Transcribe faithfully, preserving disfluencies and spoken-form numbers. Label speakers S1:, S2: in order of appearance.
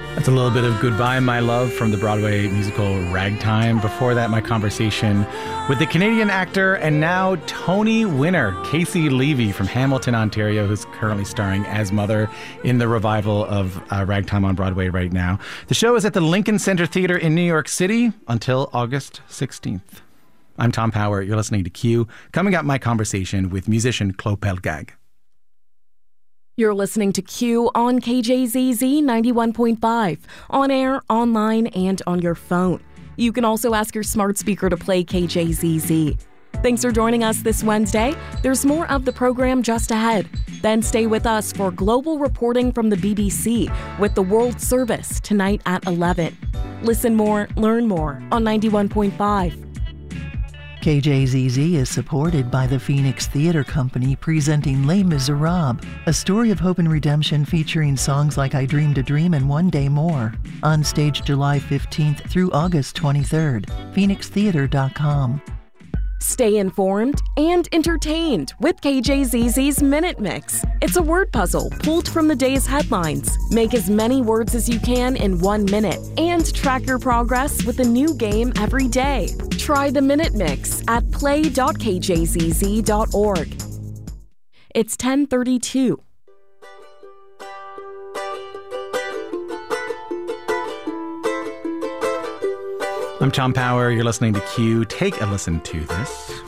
S1: That's a little bit of Goodbye, My Love from the Broadway musical Ragtime. Before that, my conversation with the Canadian actor and now Tony winner, Caissie Levy from Hamilton, Ontario, who's currently starring as Mother in the revival of uh, Ragtime on Broadway right now. The show is at the Lincoln Center Theatre in New York City until August sixteenth. I'm Tom Power. You're listening to Q. Coming up, my conversation with musician Claude Pelgag.
S2: You're listening to Q on K J Z Z ninety-one point five, on air, online, and on your phone. You can also ask your smart speaker to play K J Z Z. Thanks for joining us this Wednesday. There's more of the program just ahead. Then stay with us for global reporting from the B B C with the World Service tonight at eleven. Listen more, learn more on ninety-one point five.
S3: K J Z Z is supported by the Phoenix Theatre Company presenting Les Miserables, a story of hope and redemption featuring songs like I Dreamed a Dream and One Day More. On stage July fifteenth through August twenty-third. phoenix theater dot com.
S2: Stay informed and entertained with K J Z Z's Minute Mix. It's a word puzzle pulled from the day's headlines. Make as many words as you can in one minute and track your progress with a new game every day. Try the Minute Mix at play dot k j z z dot org. It's ten thirty-two.
S1: I'm Tom Power. You're listening to Q. Take a listen to this.